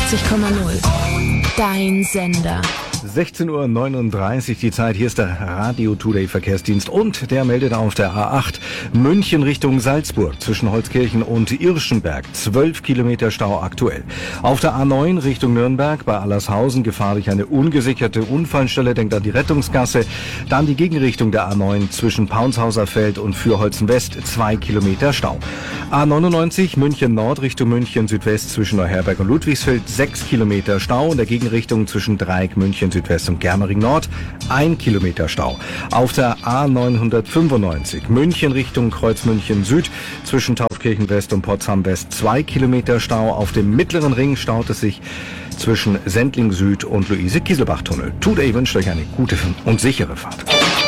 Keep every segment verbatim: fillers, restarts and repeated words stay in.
einundachtzig Komma null. Dein Sender. sechzehn Uhr neununddreißig die Zeit. Hier ist der Radio Today Verkehrsdienst und der meldet auf der A acht München Richtung Salzburg zwischen Holzkirchen und Irschenberg. zwölf Kilometer Stau aktuell. Auf der A neun Richtung Nürnberg bei Allershausen gefährlich eine ungesicherte Unfallstelle, denkt an die Rettungsgasse. Dann die Gegenrichtung der A neun zwischen Paunshauser Feld und Fürholzen West. zwei Kilometer Stau. A neunundneunzig München Nord Richtung München Südwest zwischen Neuherberg und Ludwigsfeld. sechs Kilometer Stau. In der Gegenrichtung zwischen Dreieck München Südwest und Germering Nord, ein Kilometer Stau. Auf der A neunhundertfünfundneunzig München Richtung Kreuzmünchen Süd zwischen Taufkirchen West und Potsdam West, zwei Kilometer Stau. Auf dem mittleren Ring staut es sich zwischen Sendling Süd und Luise-Kieselbach-Tunnel. Today wünscht euch eine gute und sichere Fahrt.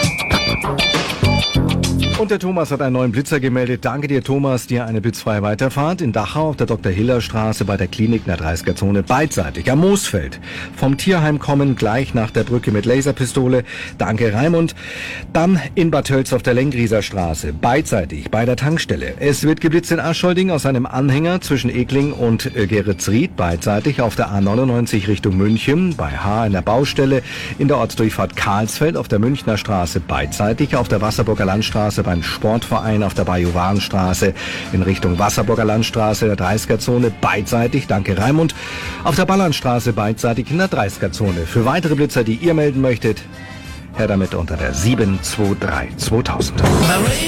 Und der Thomas hat einen neuen Blitzer gemeldet. Danke dir, Thomas. Dir eine blitzfreie Weiterfahrt in Dachau auf der Doktor Hiller Straße bei der Klinik in der dreißiger Zone beidseitig am Moosfeld. Vom Tierheim kommen gleich nach der Brücke mit Laserpistole. Danke, Raimund. Dann in Bad Tölz auf der Lengrieser Straße beidseitig bei der Tankstelle. Es wird geblitzt in Aschholding aus einem Anhänger zwischen Egling und äh, Geretsried beidseitig auf der A neunundneunzig Richtung München bei H in der Baustelle. In der Ortsdurchfahrt Karlsfeld auf der Münchner Straße beidseitig auf der Wasserburger Landstraße beim Sportverein auf der Bajuwarenstraße in Richtung Wasserburger Landstraße in der dreißiger Zone beidseitig. Danke, Raimund. Auf der Ballandstraße beidseitig in der dreißiger Zone. Für weitere Blitzer, die ihr melden möchtet, her damit unter der sieben zwei drei zweitausend.